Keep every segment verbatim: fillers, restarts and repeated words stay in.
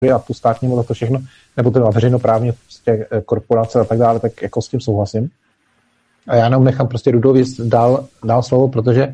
a tu státní moc a to všechno, nebo teda veřejnoprávně prostě korporace a tak dále, tak jako s tím souhlasím. A já jenom nechám prostě Rudovi dál, dál slovo, protože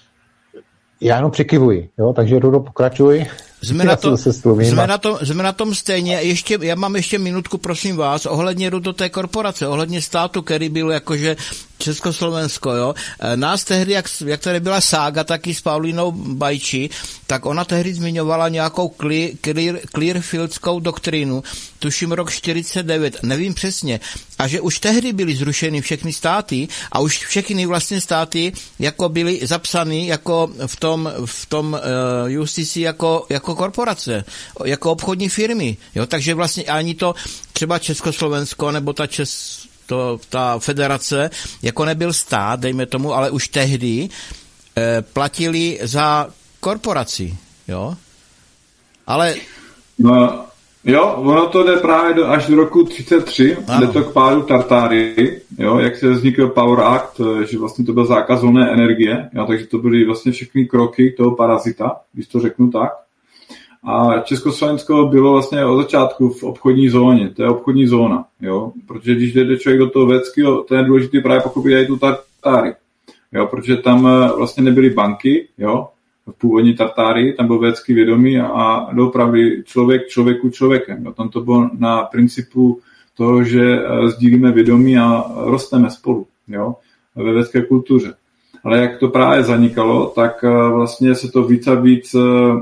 já jenom přikyvuji, jo, takže Rudo, pokračuj. Jsme na, to, jsme, na tom, jsme na tom stejně. Ještě, já mám ještě minutku, prosím vás, ohledně do té korporace, ohledně státu, který byl jakože Československo, jo. Nás tehdy, jak, jak tady byla sága taky s Paulínou Bajči, tak ona tehdy zmiňovala nějakou clear, Clearfieldskou doktrínu, tuším rok čtyřicet devět, nevím přesně, a že už tehdy byly zrušeny všechny státy a už všechny vlastně státy jako byly zapsaný jako v tom, v tom uh, U C C jako, jako korporace, jako obchodní firmy, jo, takže vlastně ani to třeba Československo nebo ta Čes, to, ta federace jako nebyl stát, dejme tomu, ale už tehdy eh, platili za korporaci, jo, ale no, jo, ono to jde právě do, až do roku třicet tři, jde to k pádu Tartáry, jo, jak se vznikl Power Act, že vlastně to byl zákaz volné energie, jo, takže to byly vlastně všechny kroky toho parazita, když to řeknu tak. A Československo bylo vlastně od začátku v obchodní zóně, to je obchodní zóna, jo, protože když jde člověk do toho Véckého, to je důležité právě pochopit i tu Tartáry, jo, protože tam vlastně nebyly banky, jo, v původní Tartáry, tam byl vécký vědomí a doopravdy člověk člověku člověkem, jo, tam to bylo na principu toho, že sdílíme vědomí a rosteme spolu, jo, ve vécké kultuře. Ale jak to právě zanikalo, tak vlastně se to víc a víc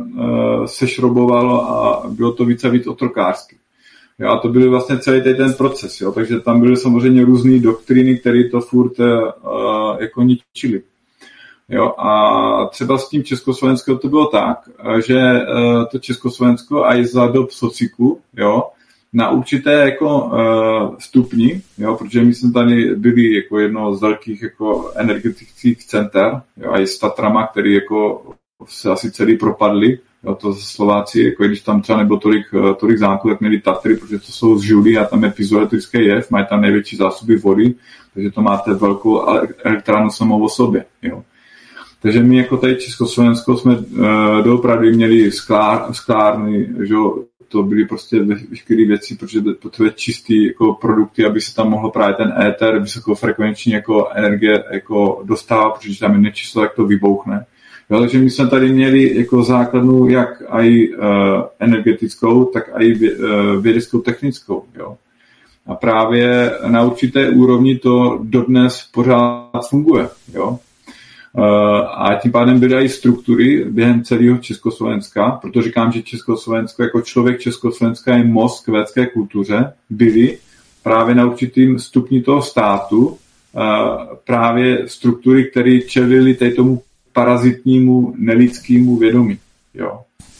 sešrobovalo a bylo to víc a víc otrokářsky. Jo, a to byl vlastně celý ten proces. Jo, takže tam byly samozřejmě různé doktríny, které to furt uh, jako ničily. Jo, a třeba s tím Československo to bylo tak, že uh, to Československo i za dob sociku, jo, na určité jako uh, stupni, jo, protože my jsme tady byli jako jedno z velkých jako energetických center, jo, a i s Tatrama, který jako se asi celý propadli, jo, to Slováci, jako když tam třeba nebylo tolik, tolik zámků, tak měli Tatry, protože to jsou z žuly a tam je piezoelektrický jev, mají tam největší zásoby vody, takže to máte velkou elektrárnu samou o sobě, jo. Takže my jako tady Československo jsme uh, doopravdy měli sklár, sklárny, že jo, to byly prostě veškeré věci, protože potřebuje čistý jako produkty, aby se tam mohlo právě ten éter, vysokofrekvenční jako energie jako dostávat, protože tam je nečíslo, tak to vybouchne. Jo, takže my jsme tady měli jako základnu jak i uh, energetickou, tak i vě, uh, vědeckou technickou. Jo. A právě na určité úrovni to dodnes pořád funguje. Jo. Uh, a tím pádem byly i struktury během celého Československa, proto říkám, že Československo jako člověk Československa je most k védské kultuře, byly právě na určitým stupni toho státu uh, právě struktury, které čelily tomu parazitnímu nelidskému vědomí. Jo.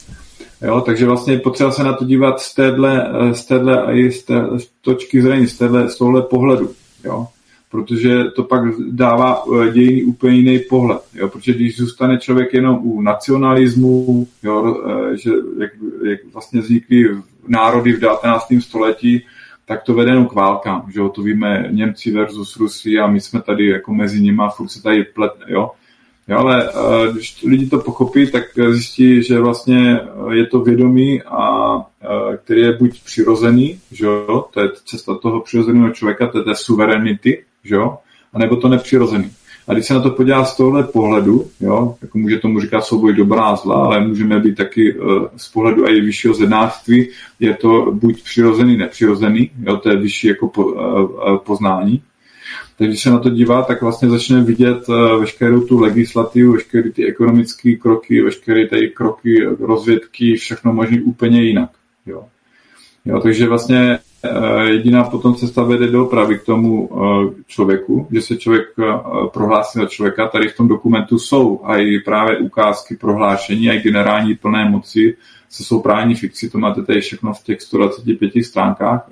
Jo, takže vlastně je potřeba se na to dívat z téhle, z téhle a i z, té, z točky zrení, z, téhle, z tohle pohledu. Jo. Protože to pak dává dějiny úplně jiný pohled. Jo? Protože když zůstane člověk jenom u nacionalismu, jo, že jak, jak vlastně vznikly národy v devatenáctém století, tak to vede jenom k válkám. Že jo? To víme Němci versus Rusi a my jsme tady jako mezi nimi a furt se tady plet, jo. Jo, ale když lidi to pochopí, tak zjistí, že vlastně je to vědomí, a, který je buď přirozený, že jo? To je cesta toho přirozeného člověka, to je té suverenity, že jo? A nebo to nepřirozený. A když se na to podívá z tohle pohledu, jo, jako může tomu říkat souboj dobrá a zla, ale můžeme být taky uh, z pohledu i vyššího zednářství, je to buď přirozený, nepřirozený, jo, to je vyšší jako po, uh, poznání. Takže když se na to dívá, tak vlastně začne vidět uh, veškerou tu legislativu, veškeré ty ekonomické kroky, veškeré ty kroky rozvědky, všechno možný úplně jinak. Jo. Jo, takže vlastně jediná potom cesta vede doopravdy k tomu člověku, že se člověk prohlásí za člověka. Tady v tom dokumentu jsou i právě ukázky prohlášení, i generální plné moci se jsou právní fikci, to máte tady všechno v těch sto dvaceti pěti stránkách.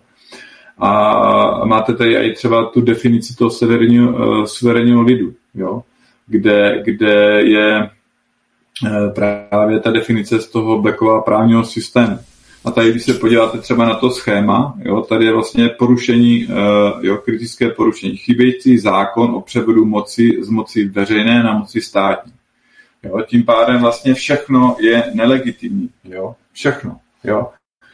A máte tady i třeba tu definici toho suverénního, suverénního lidu, jo? Kde, kde je právě ta definice z toho Blackova právního systému. A tady, když se podíváte třeba na to schéma, jo, tady je vlastně porušení, jo, kritické porušení. Chybějící zákon o převodu moci z moci veřejné na moci státní. Jo, tím pádem vlastně všechno je nelegitimní. Jo, všechno. Jo.